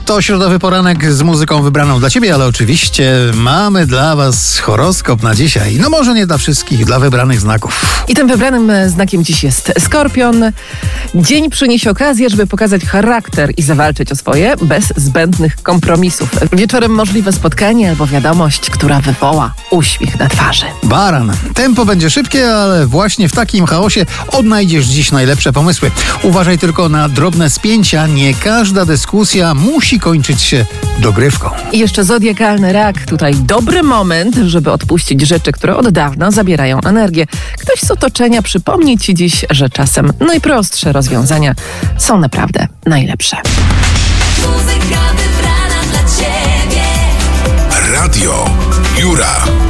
To środowy poranek z muzyką wybraną dla Ciebie, ale oczywiście mamy dla Was horoskop na dzisiaj. No może nie dla wszystkich, dla wybranych znaków. I tym wybranym znakiem dziś jest Skorpion. Dzień przyniesie okazję, żeby pokazać charakter i zawalczyć o swoje bez zbędnych kompromisów. Wieczorem możliwe spotkanie albo wiadomość, która wywoła uśmiech na twarzy. Baran. Tempo będzie szybkie, ale właśnie w takim chaosie odnajdziesz dziś najlepsze pomysły. Uważaj tylko na drobne spięcia. Nie każda dyskusja musi kończyć się dogrywką. I jeszcze zodiakalny rak. Tutaj dobry moment, żeby odpuścić rzeczy, które od dawna zabierają energię. Ktoś z otoczenia przypomni Ci dziś, że czasem najprostsze rozwiązania są naprawdę najlepsze. Muzyka wybrana dla Ciebie. Radio Jura.